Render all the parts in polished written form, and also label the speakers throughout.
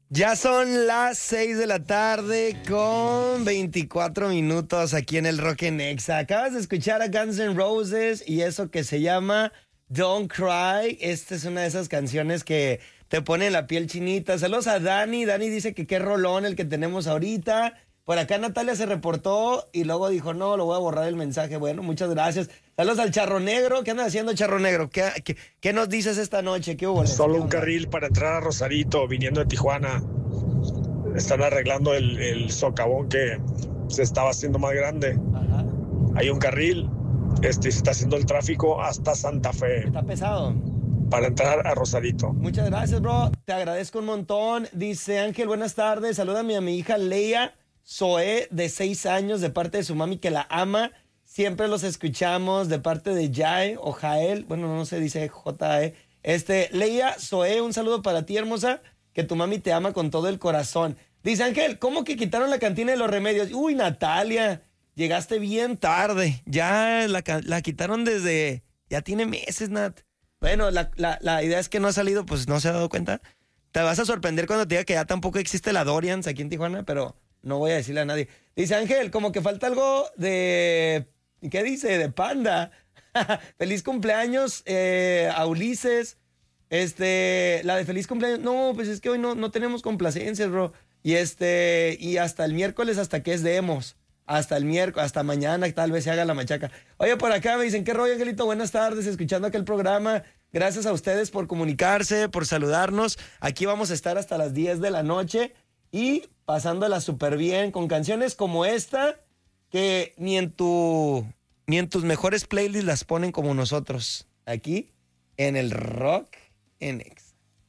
Speaker 1: Ya son las 6 de la tarde con 24 minutos aquí en el Rock en Exa. Acabas de escuchar a Guns N' Roses y eso que se llama Don't Cry. Esta es una de esas canciones que te pone la piel chinita. Saludos a Dani. Dani dice que qué rolón el que tenemos ahorita. Por acá Natalia se reportó y luego dijo, no, lo voy a borrar el mensaje. Bueno, muchas gracias. Saludos al Charro Negro. ¿Qué andas haciendo, Charro Negro? ¿Qué nos dices esta noche? ¿Qué hubo?
Speaker 2: Solo un carril para entrar a Rosarito, viniendo de Tijuana. Están arreglando el socavón que se estaba haciendo más grande.
Speaker 1: Ajá.
Speaker 2: Hay un carril, se está haciendo el tráfico hasta Santa Fe
Speaker 1: Está pesado.
Speaker 2: para entrar a Rosarito.
Speaker 1: Muchas gracias, bro. Te agradezco un montón. Dice Ángel, buenas tardes. Salúdame a mi hija Leia Zoe, de 6 años, de parte de su mami que la ama. Siempre los escuchamos de parte de Jae o Jael. Bueno, no se dice J-E. Leia Zoe, un saludo para ti, hermosa. Que tu mami te ama con todo el corazón. Dice Ángel, ¿cómo que quitaron la cantina de los remedios? Uy, Natalia, llegaste bien tarde. Ya la quitaron desde... Ya tiene meses, Nat. Bueno, la idea es que no ha salido, pues no se ha dado cuenta. Te vas a sorprender cuando te diga que ya tampoco existe la Dorians aquí en Tijuana, pero no voy a decirle a nadie. Dice Ángel, como que falta algo de... ¿Qué dice? De Panda. Feliz cumpleaños a Ulises. La de feliz cumpleaños. No, pues es que hoy no tenemos complacencias, bro. Y hasta el miércoles, hasta que es demos. Hasta el miércoles, hasta mañana tal vez se haga la machaca. Oye, por acá me dicen, ¿qué rollo, Angelito? Buenas tardes, escuchando aquel programa. Gracias a ustedes por comunicarse, por saludarnos. Aquí vamos a estar hasta las 10 de la noche y pasándola súper bien con canciones como esta, que ni en tus mejores playlists las ponen como nosotros. Aquí, en el Rock en Exa.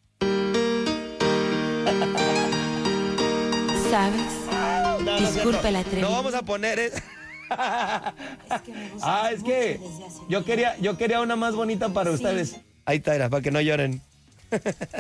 Speaker 3: ¿Sabes? Disculpa el atrevimiento.
Speaker 1: No vamos a poner
Speaker 3: Es que me gusta
Speaker 1: es que
Speaker 3: mucho desde hace
Speaker 1: yo quería una más bonita para ustedes. Ahí está, era, para que no lloren.